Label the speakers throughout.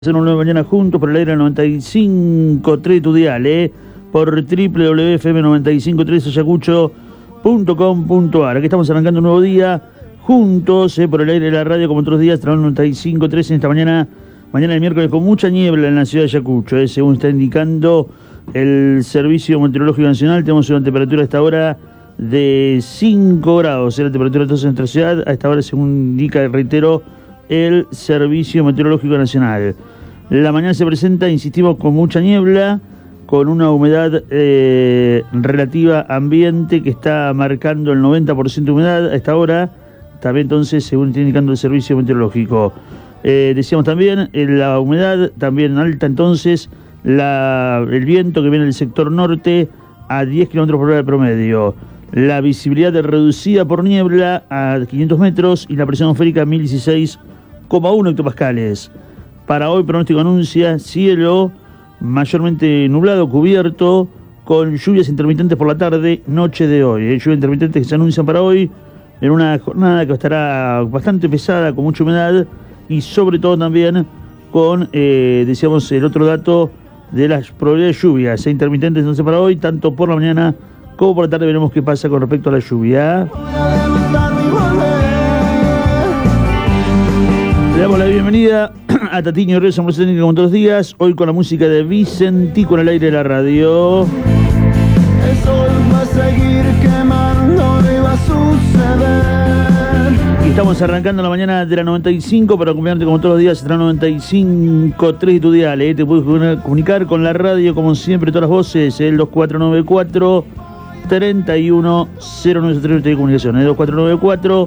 Speaker 1: Hacer una nueva mañana juntos por el aire 95.3 tu dial, por www.fm953ayacucho.com.ar. Aquí estamos arrancando un nuevo día juntos, por el aire de la radio como otros días, trabajo 95.3 en esta mañana de miércoles con mucha niebla en la ciudad de Ayacucho, según está indicando el Servicio Meteorológico Nacional. Tenemos una temperatura a esta hora de 5 grados, la temperatura entonces en nuestra ciudad, a esta hora según indica, reitero, el Servicio Meteorológico Nacional. La mañana se presenta, insistimos, con mucha niebla, con una humedad relativa ambiente que está marcando el 90% de humedad a esta hora, también entonces según está indicando el Servicio Meteorológico. Decíamos también, la humedad también alta, entonces el viento que viene del sector norte a 10 km por hora de promedio. La visibilidad reducida por niebla a 500 metros y la presión atmosférica 1016,1 hectopascales. Para hoy pronóstico anuncia cielo mayormente nublado, cubierto, con lluvias intermitentes por la tarde, noche de hoy. Lluvias intermitentes que se anuncian para hoy en una jornada que estará bastante pesada, con mucha humedad y sobre todo también con, decíamos, el otro dato de las probabilidades de lluvias intermitentes entonces para hoy, tanto por la mañana como por la tarde. Veremos qué pasa con respecto a la lluvia. Le damos la bienvenida a Tatiño Ríos, en técnica como todos los días, hoy con la música de Vicentico en el aire de la radio.
Speaker 2: El sol va a seguir quemando y va a suceder.
Speaker 1: Y estamos arrancando la mañana de la 95 para acompañarte como todos los días hasta la 95.3 tu dial, Te puedes comunicar con la radio como siempre, todas las voces, el 2494 310903 de comunicación, el 2494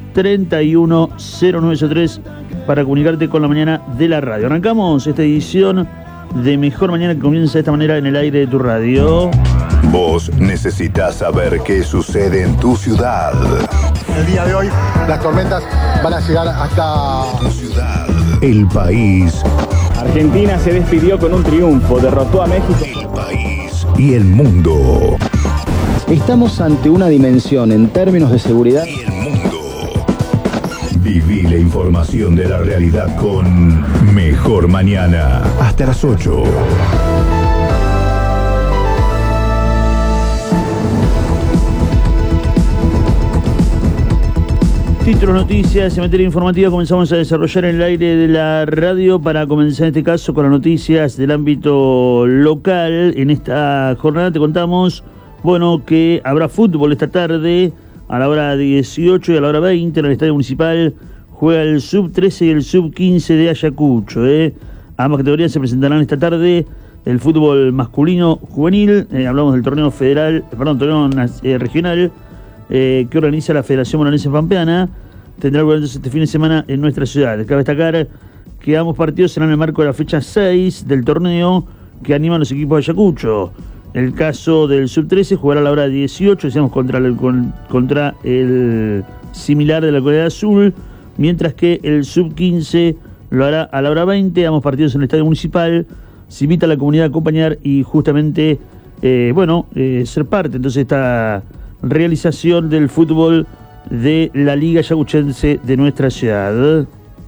Speaker 1: 310903 para comunicarte con la mañana de la radio. Arrancamos esta edición de Mejor Mañana que comienza de esta manera en el aire de tu radio.
Speaker 3: Vos necesitas saber qué sucede en tu ciudad.
Speaker 4: El día de hoy las tormentas van a llegar hasta
Speaker 3: Tu ciudad. El país.
Speaker 5: Argentina se despidió con un triunfo, derrotó a México.
Speaker 3: El país y el mundo.
Speaker 6: Estamos ante una dimensión en términos de seguridad.
Speaker 3: Y el mundo. Viví la información de la realidad con Mejor Mañana. Hasta las 8.
Speaker 1: Títulos, noticias, en materia informativa comenzamos a desarrollar en el aire de la radio para comenzar en este caso con las noticias del ámbito local. En esta jornada te contamos, bueno, que habrá fútbol esta tarde a la hora 18 y a la hora 20 en el Estadio Municipal. Juega el Sub-13 y el Sub-15 de Ayacucho. Ambas categorías se presentarán esta tarde. El fútbol masculino juvenil, hablamos del torneo regional que organiza la Federación Bonaerense Pampeana, tendrá lugar este fin de semana en nuestra ciudad. Cabe destacar que ambos partidos serán en el marco de la fecha 6 del torneo que animan los equipos de Ayacucho. El caso del Sub-13 jugará a la hora 18, decíamos, contra el similar de la Corea del mientras que el Sub-15 lo hará a la hora 20, ambos partidos en el Estadio Municipal. Se invita a la comunidad a acompañar y justamente, ser parte entonces de esta realización del fútbol de la Liga Ayacuchense de nuestra ciudad.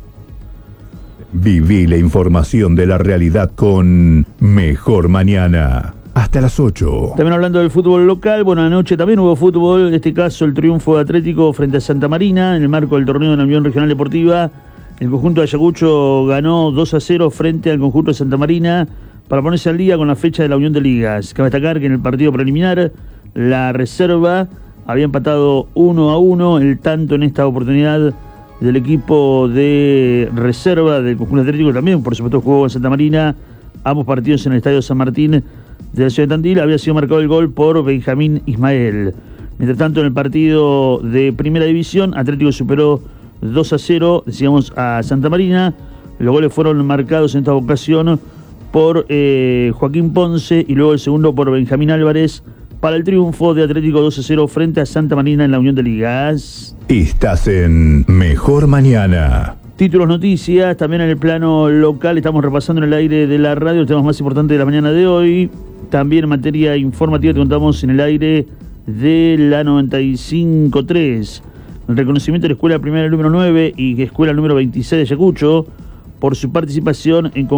Speaker 3: Viví la información de la realidad con Mejor Mañana. Hasta las 8.
Speaker 1: También hablando del fútbol local, bueno, anoche también hubo fútbol, en este caso el triunfo de Atlético frente a Santa Marina, en el marco del torneo de la Unión Regional Deportiva. El conjunto de Ayacucho ganó 2-0 frente al conjunto de Santa Marina para ponerse al día con la fecha de la Unión de Ligas. Cabe destacar que en el partido preliminar, la reserva había empatado 1-1, el tanto en esta oportunidad del equipo de reserva del conjunto atlético también, por supuesto, jugó en Santa Marina, ambos partidos en el Estadio San Martín de la ciudad de Tandil. Había sido marcado el gol por Benjamín Ismael. Mientras tanto, en el partido de Primera División, Atlético superó 2-0, decíamos, a Santa Marina. Los goles fueron marcados en esta ocasión por Joaquín Ponce y luego el segundo por Benjamín Álvarez para el triunfo de Atlético 2-0 frente a Santa Marina en la Unión de Ligas.
Speaker 3: Estás en Mejor Mañana.
Speaker 1: Títulos, noticias, también en el plano local estamos repasando en el aire de la radio los temas más importantes de la mañana de hoy. También en materia informativa te contamos en el aire de la 95.3. El reconocimiento de la escuela primaria número 9 y escuela número 26 de Ayacucho por su participación en